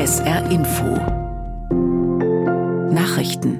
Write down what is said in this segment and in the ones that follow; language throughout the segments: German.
SR Info Nachrichten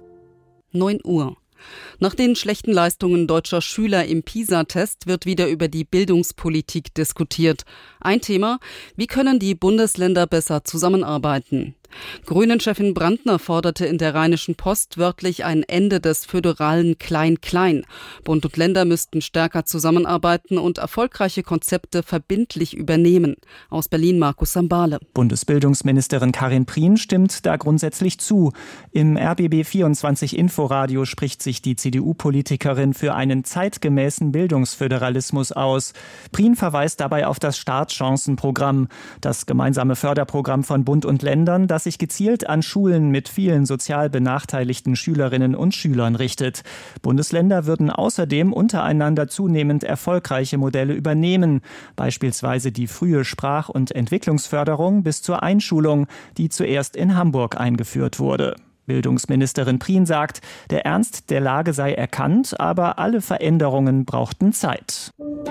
9 Uhr. Nach den schlechten Leistungen deutscher Schüler im PISA-Test wird wieder über die Bildungspolitik diskutiert. Ein Thema: Wie können die Bundesländer besser zusammenarbeiten? Grünen-Chefin Brandner forderte in der Rheinischen Post wörtlich ein Ende des föderalen Klein-Klein. Bund und Länder müssten stärker zusammenarbeiten und erfolgreiche Konzepte verbindlich übernehmen. Aus Berlin Markus Sambale. Bundesbildungsministerin Karin Prien stimmt da grundsätzlich zu. Im RBB24 Inforadio spricht sich die CDU-Politikerin für einen zeitgemäßen Bildungsföderalismus aus. Prien verweist dabei auf das Startchancenprogramm, das gemeinsame Förderprogramm von Bund und Ländern, das sich gezielt an Schulen mit vielen sozial benachteiligten Schülerinnen und Schülern richtet. Bundesländer würden außerdem untereinander zunehmend erfolgreiche Modelle übernehmen, beispielsweise die frühe Sprach- und Entwicklungsförderung bis zur Einschulung, die zuerst in Hamburg eingeführt wurde. Bildungsministerin Prien sagt, der Ernst der Lage sei erkannt, aber alle Veränderungen brauchten Zeit.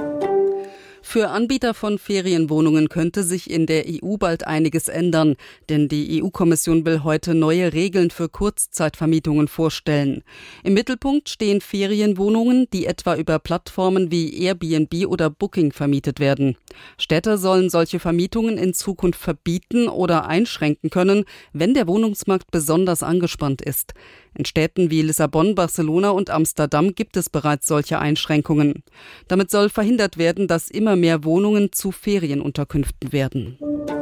Für Anbieter von Ferienwohnungen könnte sich in der EU bald einiges ändern, denn die EU-Kommission will heute neue Regeln für Kurzzeitvermietungen vorstellen. Im Mittelpunkt stehen Ferienwohnungen, die etwa über Plattformen wie Airbnb oder Booking vermietet werden. Städte sollen solche Vermietungen in Zukunft verbieten oder einschränken können, wenn der Wohnungsmarkt besonders angespannt ist. In Städten wie Lissabon, Barcelona und Amsterdam gibt es bereits solche Einschränkungen. Damit soll verhindert werden, dass immer mehr Wohnungen zu Ferienunterkünften werden.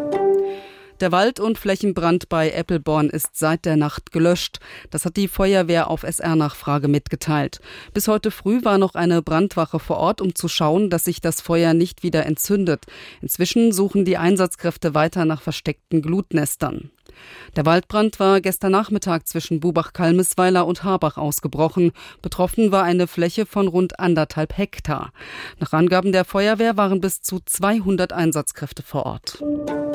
Der Wald- und Flächenbrand bei Eppelborn ist seit der Nacht gelöscht. Das hat die Feuerwehr auf SR-Nachfrage mitgeteilt. Bis heute früh war noch eine Brandwache vor Ort, um zu schauen, dass sich das Feuer nicht wieder entzündet. Inzwischen suchen die Einsatzkräfte weiter nach versteckten Glutnestern. Der Waldbrand war gestern Nachmittag zwischen Bubach-Kalmisweiler und Harbach ausgebrochen. Betroffen war eine Fläche von rund 1,5 Hektar. Nach Angaben der Feuerwehr waren bis zu 200 Einsatzkräfte vor Ort.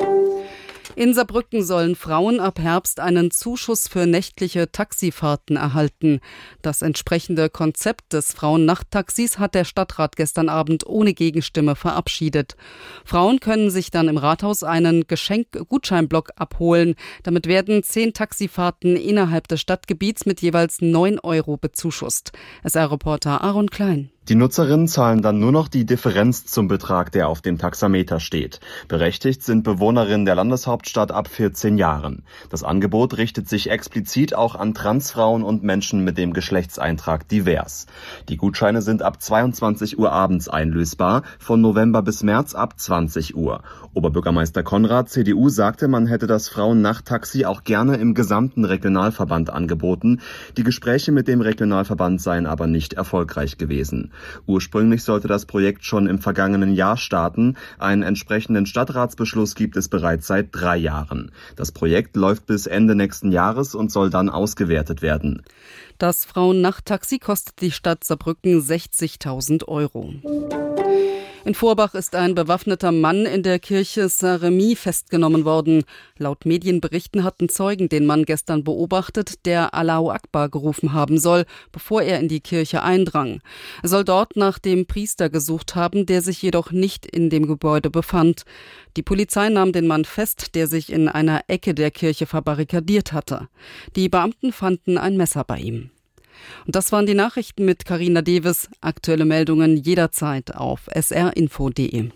In Saarbrücken sollen Frauen ab Herbst einen Zuschuss für nächtliche Taxifahrten erhalten. Das entsprechende Konzept des Frauennachttaxis hat der Stadtrat gestern Abend ohne Gegenstimme verabschiedet. Frauen können sich dann im Rathaus einen Gutscheinblock abholen. Damit werden 10 Taxifahrten innerhalb des Stadtgebiets mit jeweils 9 € bezuschusst. SR-Reporter Aaron Klein. Die Nutzerinnen zahlen dann nur noch die Differenz zum Betrag, der auf dem Taxameter steht. Berechtigt sind Bewohnerinnen der Landeshauptstadt ab 14 Jahren. Das Angebot richtet sich explizit auch an Transfrauen und Menschen mit dem Geschlechtseintrag divers. Die Gutscheine sind ab 22 Uhr abends einlösbar, von November bis März ab 20 Uhr. Oberbürgermeister Konrad, CDU, sagte, man hätte das Frauennachttaxi auch gerne im gesamten Regionalverband angeboten. Die Gespräche mit dem Regionalverband seien aber nicht erfolgreich gewesen. Ursprünglich sollte das Projekt schon im vergangenen Jahr starten. Einen entsprechenden Stadtratsbeschluss gibt es bereits seit 3 Jahren. Das Projekt läuft bis Ende nächsten Jahres und soll dann ausgewertet werden. Das Frauennachttaxi kostet die Stadt Saarbrücken 60.000 €. In Vorbach ist ein bewaffneter Mann in der Kirche Saint-Remy festgenommen worden. Laut Medienberichten hatten Zeugen den Mann gestern beobachtet, der Allahu Akbar gerufen haben soll, bevor er in die Kirche eindrang. Er soll dort nach dem Priester gesucht haben, der sich jedoch nicht in dem Gebäude befand. Die Polizei nahm den Mann fest, der sich in einer Ecke der Kirche verbarrikadiert hatte. Die Beamten fanden ein Messer bei ihm. Und das waren die Nachrichten mit Carina Deves. Aktuelle Meldungen jederzeit auf srinfo.de.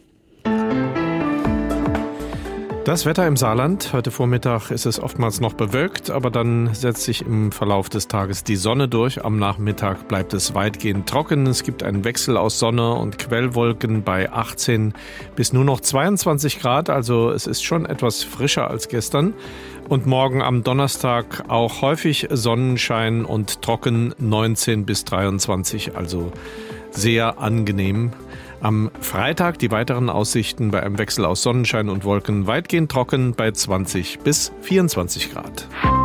Das Wetter im Saarland. Heute Vormittag ist es oftmals noch bewölkt, aber dann setzt sich im Verlauf des Tages die Sonne durch. Am Nachmittag bleibt es weitgehend trocken. Es gibt einen Wechsel aus Sonne und Quellwolken bei 18 bis nur noch 22 Grad. Also es ist schon etwas frischer als gestern. Und morgen am Donnerstag auch häufig Sonnenschein und trocken 19 bis 23, also sehr angenehm. Am Freitag die weiteren Aussichten bei einem Wechsel aus Sonnenschein und Wolken weitgehend trocken bei 20 bis 24 Grad.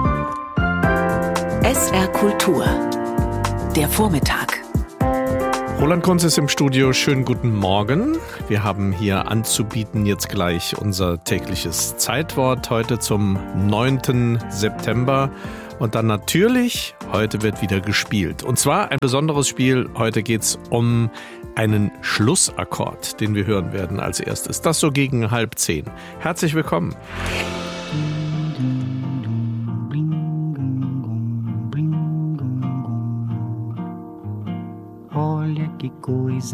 SR Kultur, der Vormittag. Roland Kunz ist im Studio. Schönen guten Morgen. Wir haben hier anzubieten jetzt gleich unser tägliches Zeitwort heute zum 9. September. Und dann natürlich, heute wird wieder gespielt. Und zwar ein besonderes Spiel. Heute geht's um einen Schlussakkord, den wir hören werden als erstes. Das so gegen 9:30. Herzlich willkommen. olha que coisa